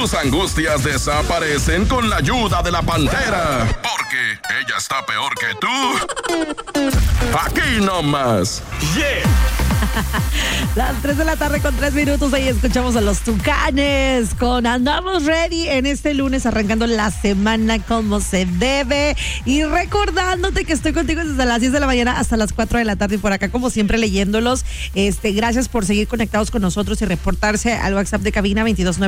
Tus angustias desaparecen con la ayuda de la Pantera. Porque ella está peor que tú. Aquí nomás. Yeah. Las 3 de la tarde con 3 minutos. Ahí escuchamos a los Tucanes con Andamos Ready en este lunes, arrancando la semana como se debe. Y recordándote que estoy contigo desde las 10 de la mañana hasta las 4 de la tarde. Y por acá, como siempre, leyéndolos. Gracias por seguir conectados con nosotros y reportarse al WhatsApp de cabina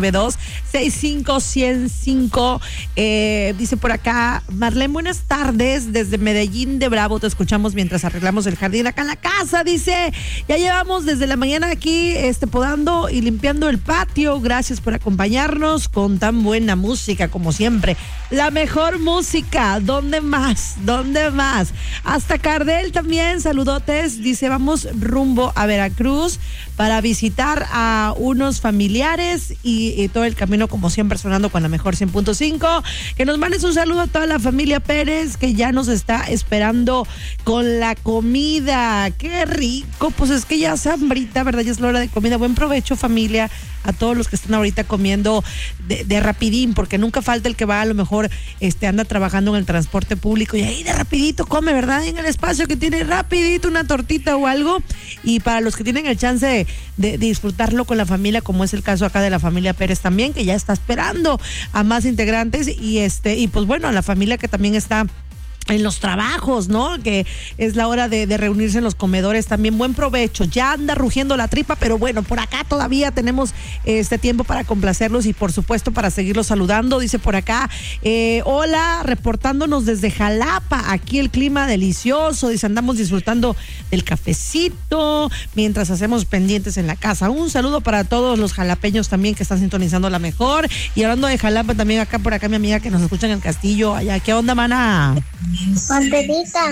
2292-65105. Dice por acá, Marlene, buenas tardes. Desde Medellín de Bravo te escuchamos mientras arreglamos el jardín acá en la casa. Dice, ya llevamos desde la mañana aquí podando y limpiando el patio. Gracias por acompañarnos con tan buena música como siempre. La mejor música. ¿Dónde más? ¿Dónde más? Hasta Cardel también, saludotes. Dice, vamos rumbo a Veracruz para visitar a unos familiares y todo el camino como siempre sonando con la mejor 100.5. Que nos mandes un saludo a toda la familia Pérez que ya nos está esperando con la comida. ¡Qué rico! Pues es que ya se hambrita, ¿verdad? Ya es la hora de comida. Buen provecho, familia, a todos los que están ahorita comiendo de rapidín, porque nunca falta el que va, a lo mejor anda trabajando en el transporte público y ahí de rapidito come, ¿verdad? En el espacio que tiene rapidito una tortita o algo. Y para los que tienen el chance de disfrutarlo con la familia, como es el caso acá de la familia Pérez también, que ya está esperando a más integrantes y pues bueno, a la familia que también está en los trabajos, ¿no? Que es la hora de reunirse en los comedores también. Buen provecho. Ya anda rugiendo la tripa, pero bueno, por acá todavía tenemos tiempo para complacerlos y por supuesto para seguirlos saludando. Dice por acá, hola, reportándonos desde Jalapa. Aquí el clima delicioso. Dice, andamos disfrutando del cafecito mientras hacemos pendientes en la casa. Un saludo para todos los jalapeños también que están sintonizando la mejor. Y hablando de Jalapa, también acá por acá mi amiga que nos escucha en el Castillo. Allá, ¿qué onda, mana? Panterita,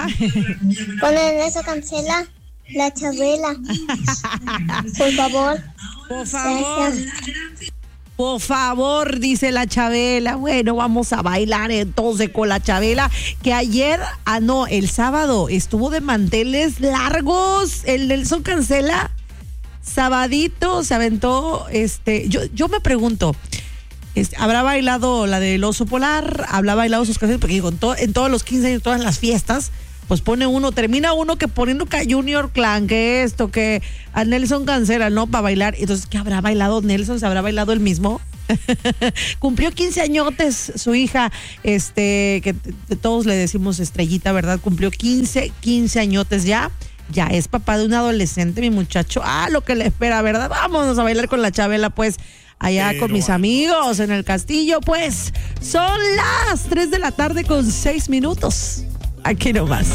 ponen eso, cancela la Chabela. Por favor. Por favor. Por favor, dice la Chabela. Bueno, vamos a bailar entonces con la Chabela, que ayer, el sábado estuvo de manteles largos. El Nelson Cancela, sabadito, se aventó, yo me pregunto, ¿habrá bailado la del oso polar? ¿Habrá bailado sus canciones? Porque digo, en todos los 15 años, todas las fiestas, pues termina uno que poniendo que a Junior Clan, que que a Nelson Cancela, ¿no? Para bailar. Entonces, ¿qué habrá bailado Nelson? ¿Se habrá bailado él mismo? Cumplió 15 añotes su hija, que todos le decimos Estrellita, ¿verdad? Cumplió 15 añotes ya. Ya es papá de un adolescente, mi muchacho. Lo que le espera, ¿verdad? Vámonos a bailar con la Chabela, pues. Allá con mis amigos en el Castillo, pues son las 3 de la tarde con 6 minutos. Aquí nomás.